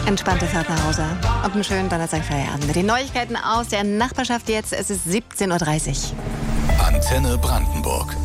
Entspannte Fahrt nach Hause und einen schönen Donnerstag-Feierabend mit den Neuigkeiten aus der Nachbarschaft jetzt. Es ist 17.30 Uhr. Antenne Brandenburg.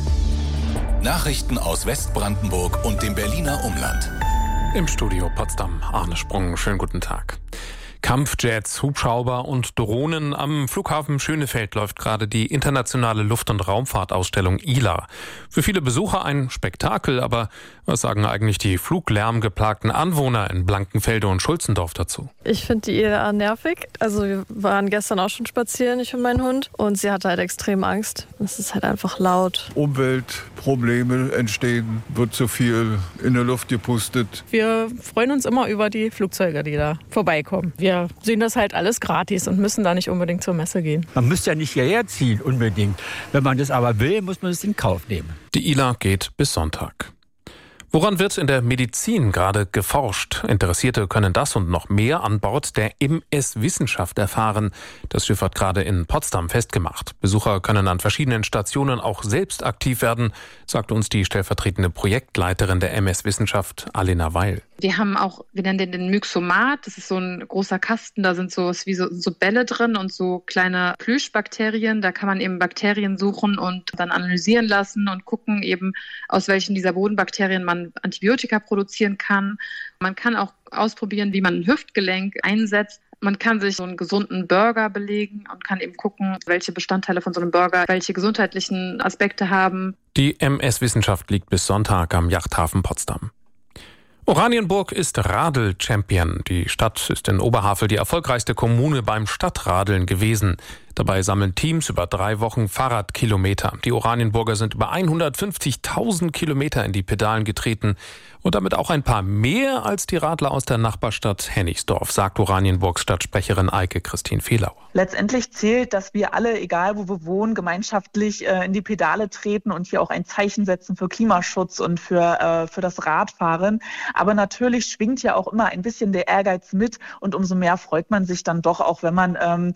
Nachrichten aus Westbrandenburg und dem Berliner Umland. Im Studio Potsdam, Arne Sprung. Schönen guten Tag. Kampfjets, Hubschrauber und Drohnen. Am Flughafen Schönefeld läuft gerade die internationale Luft- und Raumfahrtausstellung ILA. Für viele Besucher ein Spektakel, aber was sagen eigentlich die fluglärmgeplagten Anwohner in Blankenfelde und Schulzendorf dazu? Ich finde die ILA nervig. Also wir waren gestern auch schon spazieren, ich und mein Hund. Und sie hatte halt extrem Angst. Es ist halt einfach laut. Umweltprobleme entstehen, wird zu viel in der Luft gepustet. Wir freuen uns immer über die Flugzeuge, die da vorbeikommen. Wir sehen das halt alles gratis und müssen da nicht unbedingt zur Messe gehen. Man müsste ja nicht hierher ziehen unbedingt. Wenn man das aber will, muss man es in Kauf nehmen. Die ILA geht bis Sonntag. Woran wird in der Medizin gerade geforscht? Interessierte können das und noch mehr an Bord der MS Wissenschaft erfahren. Das Schiff hat gerade in Potsdam festgemacht. Besucher können an verschiedenen Stationen auch selbst aktiv werden, sagt uns die stellvertretende Projektleiterin der MS Wissenschaft, Alena Weil. Wir haben auch, wir nennen den Myxomat, das ist so ein großer Kasten, da sind so Bälle drin und so kleine Plüschbakterien. Da kann man eben Bakterien suchen und dann analysieren lassen und gucken eben, aus welchen dieser Bodenbakterien man Antibiotika produzieren kann. Man kann auch ausprobieren, wie man ein Hüftgelenk einsetzt. Man kann sich so einen gesunden Burger belegen und kann eben gucken, welche Bestandteile von so einem Burger welche gesundheitlichen Aspekte haben. Die MS Wissenschaft liegt bis Sonntag am Yachthafen Potsdam. Oranienburg ist Radl-Champion. Die Stadt ist in Oberhavel die erfolgreichste Kommune beim Stadtradeln gewesen. Dabei sammeln Teams über 3 Wochen Fahrradkilometer. Die Oranienburger sind über 150.000 Kilometer in die Pedalen getreten und damit auch ein paar mehr als die Radler aus der Nachbarstadt Hennigsdorf, sagt Oranienburgs Stadtsprecherin Eike-Christine Fehlauer. Letztendlich zählt, dass wir alle, egal wo wir wohnen, gemeinschaftlich in die Pedale treten und hier auch ein Zeichen setzen für Klimaschutz und für das Radfahren. Aber natürlich schwingt ja auch immer ein bisschen der Ehrgeiz mit und umso mehr freut man sich dann doch auch, wenn man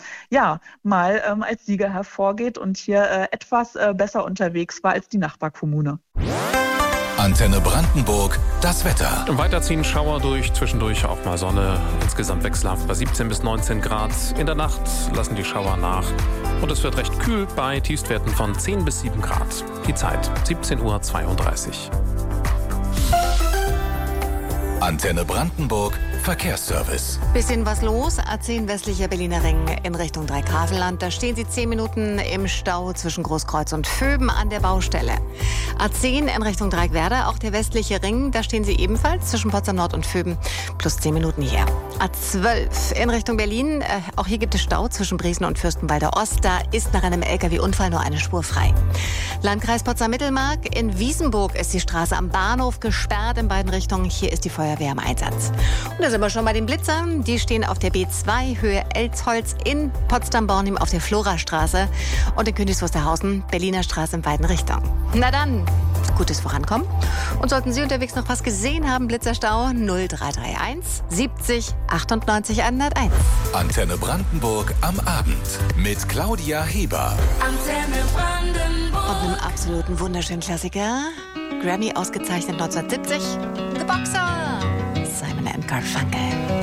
mal als Sieger hervorgeht und hier etwas besser unterwegs war als die Nachbarkommune. Antenne Brandenburg, das Wetter. Weiterziehen Schauer durch, zwischendurch auch mal Sonne. Insgesamt wechselhaft bei 17 bis 19 Grad. In der Nacht lassen die Schauer nach. Und es wird recht kühl bei Tiefstwerten von 10 bis 7 Grad. Die Zeit 17.32 Uhr. Antenne Brandenburg, Verkehrsservice. Bisschen was los. A10 westlicher Berliner Ring in Richtung Dreigrafelland. Da stehen Sie 10 Minuten im Stau zwischen Großkreuz und Vöben an der Baustelle. A10 in Richtung Dreieckwerder, auch der westliche Ring. Da stehen Sie ebenfalls zwischen Potsdam Nord und Vöben. Plus 10 Minuten hier. A12 in Richtung Berlin. Auch hier gibt es Stau zwischen Briesen und Fürstenwalder Ost. Da ist nach einem LKW-Unfall nur eine Spur frei. Landkreis Potsdam-Mittelmark. In Wiesenburg ist die Straße am Bahnhof gesperrt in beiden Richtungen. Hier ist die Feuerwehr im Einsatz. Und da sind wir schon bei den Blitzern. Die stehen auf der B2 Höhe Elzholz in Potsdam-Bornheim auf der Florastraße und in Königs Wusterhausen, Berliner Straße in beiden Richtungen. Na dann, gutes Vorankommen. Und sollten Sie unterwegs noch was gesehen haben, Blitzerstau 0331 70 98 101. Antenne Brandenburg am Abend mit Claudia Heber. Antenne Brandenburg. Und einem absoluten wunderschönen Klassiker. Grammy ausgezeichnet 1970. The Boxer. Simon & Garfunkel.